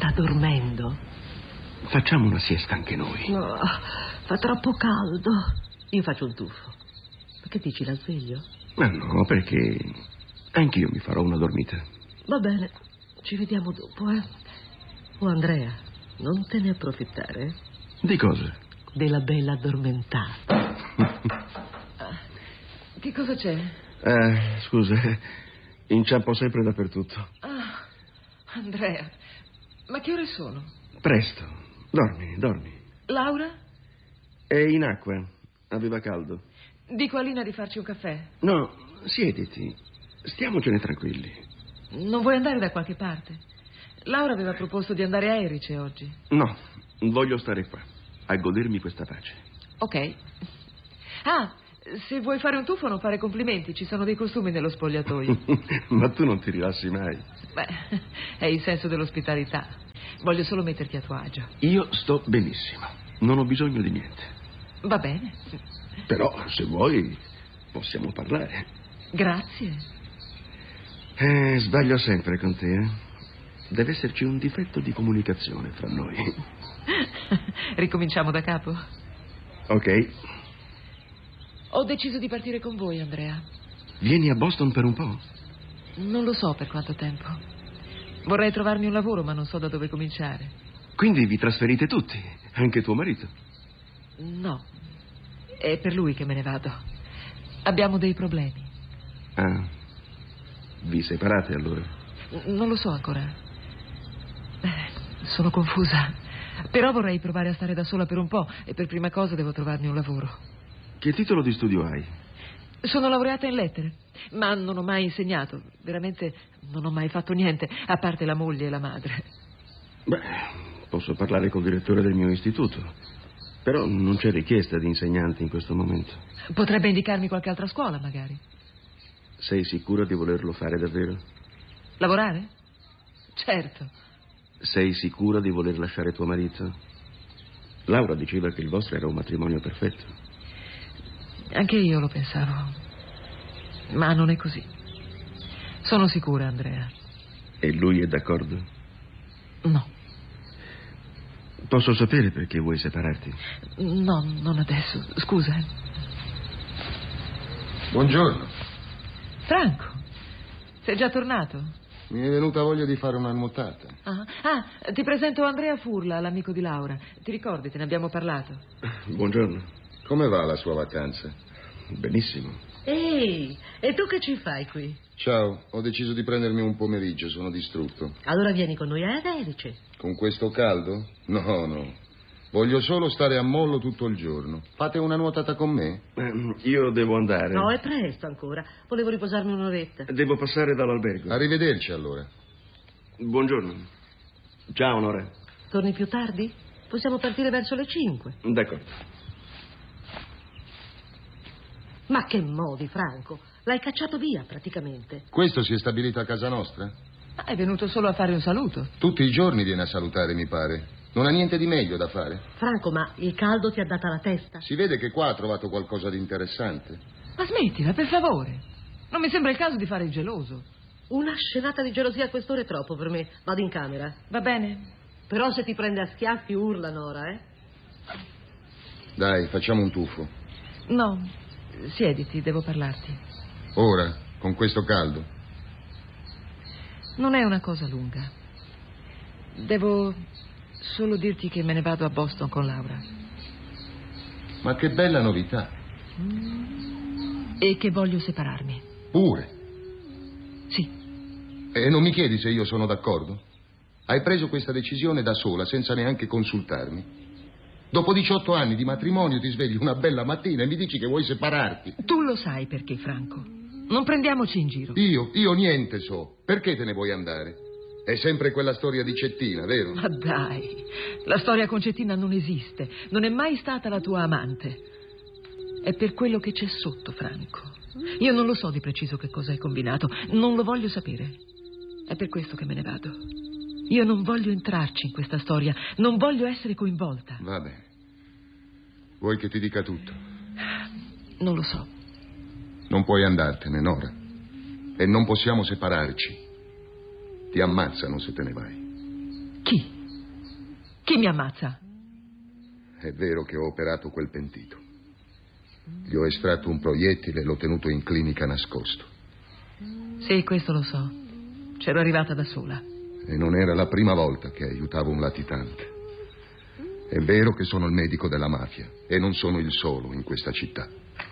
sta dormendo? Facciamo una siesta anche noi. No, fa troppo caldo. Io faccio un tuffo. Ma che dici, la sveglio? Ma no, perché anch'io mi farò una dormita. Va bene, ci vediamo dopo, eh? Oh, Andrea, non te ne approfittare. Di cosa? Della bella addormentata. Che cosa c'è? Scusa, inciampo sempre dappertutto. Ah, Andrea, ma che ore sono? Presto, dormi. Laura? È in acqua, aveva caldo. Dico a Lina di farci un caffè. No, siediti, stiamocene tranquilli. Non vuoi andare da qualche parte? Laura aveva proposto di andare a Erice oggi. No, voglio stare qua, a godermi questa pace. Ok. Ah, se vuoi fare un tuffo non fare complimenti, ci sono dei costumi nello spogliatoio. Ma tu non ti rilassi mai. Beh, è il senso dell'ospitalità. Voglio solo metterti a tuo agio. Io sto benissimo, non ho bisogno di niente. Va bene. Però, se vuoi, possiamo parlare. Grazie. Sbaglio sempre con te, eh? Deve esserci un difetto di comunicazione fra noi. Ricominciamo da capo. Ok. Ho deciso di partire con voi, Andrea. Vieni a Boston per un po'? Non lo so per quanto tempo. Vorrei trovarmi un lavoro, ma non so da dove cominciare. Quindi vi trasferite tutti, anche tuo marito? No, è per lui che me ne vado. Abbiamo dei problemi. Ah, vi separate allora? Non lo so ancora. Sono confusa. Però vorrei provare a stare da sola per un po' e per prima cosa devo trovarmi un lavoro. Che titolo di studio hai? Sono laureata in lettere, ma non ho mai insegnato. Veramente non ho mai fatto niente, a parte la moglie e la madre. Beh, posso parlare col direttore del mio istituto. Però non c'è richiesta di insegnanti in questo momento. Potrebbe indicarmi qualche altra scuola, magari. Sei sicura di volerlo fare davvero? Lavorare? Certo. Sei sicura di voler lasciare tuo marito? Laura diceva che il vostro era un matrimonio perfetto. Anche io lo pensavo. Ma non è così. Sono sicura, Andrea. E lui è d'accordo? No. Posso sapere perché vuoi separarti? No, non adesso. Scusa. Buongiorno. Franco, sei già tornato? Mi è venuta voglia di fare una nuotata. Ti presento Andrea Furla, l'amico di Laura. Ti ricordi, te ne abbiamo parlato. Buongiorno. Come va la sua vacanza? Benissimo. Ehi, e tu che ci fai qui? Ciao, ho deciso di prendermi un pomeriggio, sono distrutto. Allora vieni con noi a Erice. Con questo caldo? No. Voglio solo stare a mollo tutto il giorno. Fate una nuotata con me? Io devo andare. No, è presto ancora. Volevo riposarmi un'oretta. Devo passare dall'albergo. Arrivederci allora. Buongiorno. Ciao, Nora. Torni più tardi? Possiamo partire verso le 5. D'accordo. Ma che modi, Franco? L'hai cacciato via, praticamente. Questo si è stabilito a casa nostra? È venuto solo a fare un saluto. Tutti i giorni viene a salutare, mi pare. Non ha niente di meglio da fare? Franco, ma il caldo ti ha data la testa? Si vede che qua ha trovato qualcosa di interessante. Ma smettila, per favore. Non mi sembra il caso di fare il geloso. Una scenata di gelosia a quest'ora è troppo per me. Vado in camera. Va bene. Però se ti prende a schiaffi urla, Nora, eh? Dai, facciamo un tuffo. No, siediti, devo parlarti. Ora, con questo caldo? Non è una cosa lunga. Devo solo dirti che me ne vado a Boston con Laura. Ma che bella novità. E che voglio separarmi. Pure? Sì. E non mi chiedi se io sono d'accordo? Hai preso questa decisione da sola, senza neanche consultarmi. Dopo 18 anni di matrimonio ti svegli una bella mattina e mi dici che vuoi separarti. Tu lo sai perché, Franco. Non prendiamoci in giro. Io niente so. Perché te ne vuoi andare? È sempre quella storia di Cettina, vero? Ma dai, la storia con Cettina non esiste. Non è mai stata la tua amante. È per quello che c'è sotto, Franco. Io non lo so di preciso che cosa hai combinato. Non lo voglio sapere. È per questo che me ne vado. Io non voglio entrarci in questa storia. Non voglio essere coinvolta. Va bene. Vuoi che ti dica tutto? Non lo so. Non puoi andartene, Nora. E non possiamo separarci. Ti ammazzano se te ne vai. Chi? Chi mi ammazza? È vero che ho operato quel pentito. Gli ho estratto un proiettile e l'ho tenuto in clinica nascosto. Sì, questo lo so. C'ero arrivata da sola. E non era la prima volta che aiutavo un latitante. È vero che sono il medico della mafia e non sono il solo in questa città.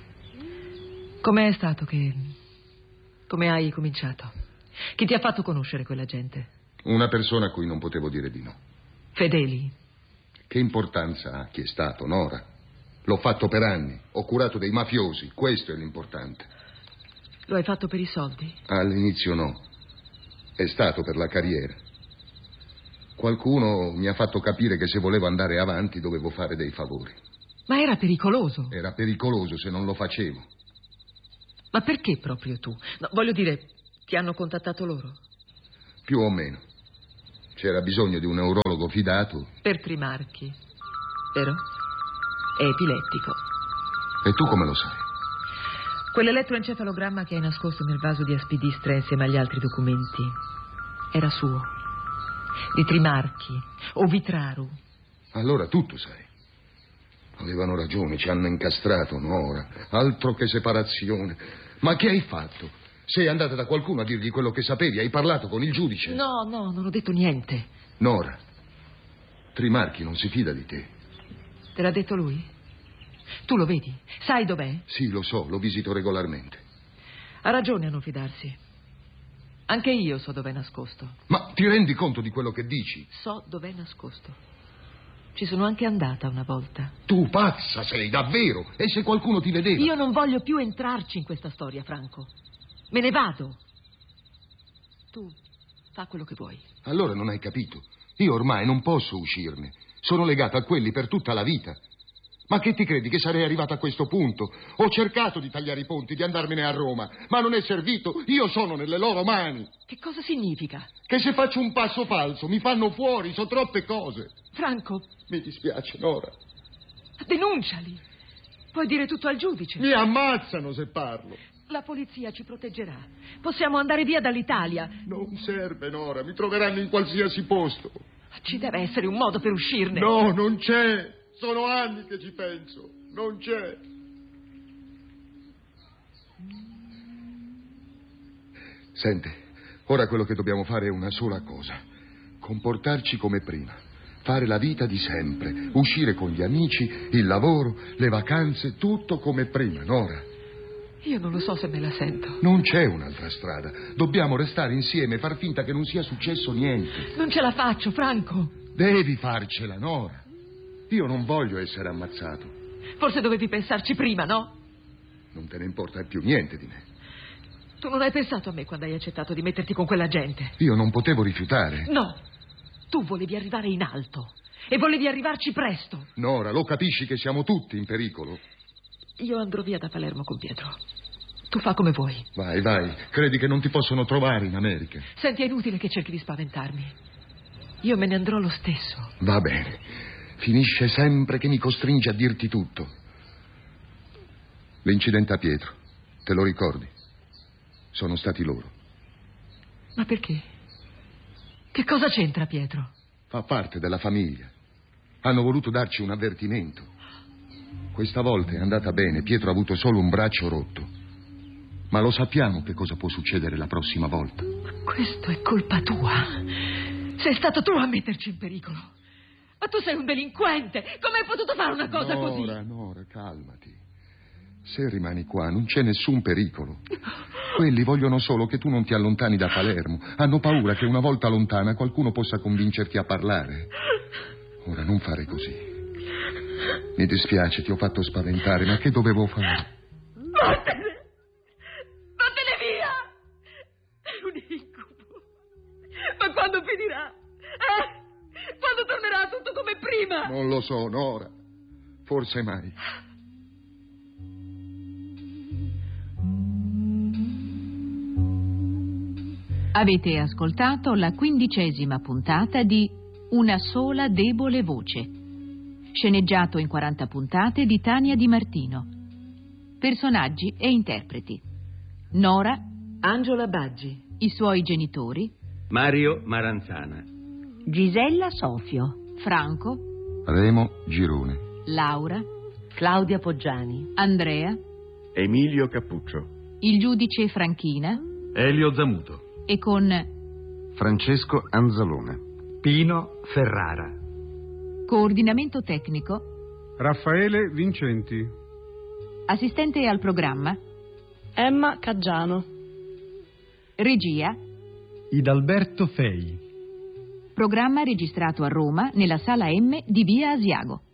Com'è stato che... Come hai cominciato? Chi ti ha fatto conoscere quella gente? Una persona a cui non potevo dire di no. Fedeli? Che importanza ha chi è stato, Nora? L'ho fatto per anni, ho curato dei mafiosi, questo è l'importante. Lo hai fatto per i soldi? All'inizio no, è stato per la carriera. Qualcuno mi ha fatto capire che se volevo andare avanti dovevo fare dei favori. Ma era pericoloso. Era pericoloso se non lo facevo. Ma perché proprio tu? No, voglio dire, ti hanno contattato loro? Più o meno. C'era bisogno di un neurologo fidato. Per Trimarchi, vero? È epilettico. E tu come lo sai? Quell'elettroencefalogramma che hai nascosto nel vaso di aspidistra insieme agli altri documenti era suo. Di Trimarchi o Vitraru. Allora tutto sai. Avevano ragione, ci hanno incastrato, Nora. Altro che separazione. Ma che hai fatto? Sei andata da qualcuno a dirgli quello che sapevi? Hai parlato con il giudice? No, non ho detto niente. Nora, Trimarchi non si fida di te. Te l'ha detto lui? Tu lo vedi? Sai dov'è? Sì, lo so, lo visito regolarmente. Ha ragione a non fidarsi. Anche io so dov'è nascosto. Ma ti rendi conto di quello che dici? So dov'è nascosto. Ci sono anche andata una volta. Tu pazza sei, davvero? E se qualcuno ti vedeva? Io non voglio più entrarci in questa storia, Franco. Me ne vado. Tu fa quello che vuoi. Allora non hai capito. Io ormai non posso uscirne. Sono legato a quelli per tutta la vita. Ma che ti credi che sarei arrivato a questo punto? Ho cercato di tagliare i ponti, di andarmene a Roma, ma non è servito. Io sono nelle loro mani. Che cosa significa? Che se faccio un passo falso mi fanno fuori, so troppe cose. Franco. Mi dispiace, Nora. Denunciali. Puoi dire tutto al giudice. Mi ammazzano se parlo. La polizia ci proteggerà. Possiamo andare via dall'Italia. Non serve, Nora, mi troveranno in qualsiasi posto. Ci deve essere un modo per uscirne. No, non c'è. Sono anni che ci penso. Non c'è. Sente, ora quello che dobbiamo fare è una sola cosa. Comportarci come prima. Fare la vita di sempre. Uscire con gli amici, il lavoro, le vacanze, tutto come prima, Nora. Io non lo so se me la sento. Non c'è un'altra strada. Dobbiamo restare insieme e far finta che non sia successo niente. Non ce la faccio, Franco. Devi farcela, Nora. Io non voglio essere ammazzato. Forse dovevi pensarci prima, no? Non te ne importa più niente di me. Tu non hai pensato a me quando hai accettato di metterti con quella gente. Io non potevo rifiutare. No. Tu volevi arrivare in alto. E volevi arrivarci presto. Nora, lo capisci che siamo tutti in pericolo? Io andrò via da Palermo con Pietro. Tu fa come vuoi. Vai, vai. Credi che non ti possono trovare in America? Senti, è inutile che cerchi di spaventarmi. Io me ne andrò lo stesso. Va bene. Finisce sempre che mi costringe a dirti tutto. L'incidente a Pietro, te lo ricordi? Sono stati loro. Ma perché? Che cosa c'entra Pietro? Fa parte della famiglia. Hanno voluto darci un avvertimento. Questa volta è andata bene, Pietro ha avuto solo un braccio rotto. Ma lo sappiamo che cosa può succedere la prossima volta. Ma questo è colpa tua. Sei stato tu a metterci in pericolo. Ma tu sei un delinquente! Come hai potuto fare una cosa così? Nora, calmati. Se rimani qua non c'è nessun pericolo. Quelli vogliono solo che tu non ti allontani da Palermo. Hanno paura che una volta lontana qualcuno possa convincerti a parlare. Ora non fare così. Mi dispiace, ti ho fatto spaventare, ma che dovevo fare? Vattene! Vattene via! È un incubo. Ma quando finirà? Quando tornerà tutto come prima? Non lo so, Nora. Forse mai. Avete ascoltato la 15ª puntata di Una sola debole voce, sceneggiato in 40 puntate di Tania Di Martino. Personaggi e interpreti: Nora, Angela Baggi, i suoi genitori, Mario Maranzana, Gisella Sofio, Franco, Remo Girone, Laura, Claudia Poggiani, Andrea, Emilio Cappuccio, il giudice Franchina Elio Zamuto, e con Francesco Anzalone, Pino Ferrara, coordinamento tecnico, Raffaele Vincenti, assistente al programma, Emma Caggiano, regia, Idalberto Fei. programma registrato a Roma nella sala M di Via Asiago.